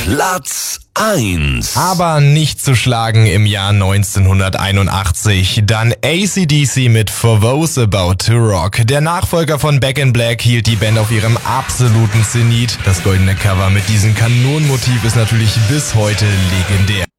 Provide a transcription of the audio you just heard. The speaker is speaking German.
Platz 1. Aber nicht zu schlagen im Jahr 1981. Dann AC/DC mit For Those About to Rock. Der Nachfolger von Back in Black hielt die Band auf ihrem absoluten Zenit. Das goldene Cover mit diesem Kanonenmotiv ist natürlich bis heute legendär.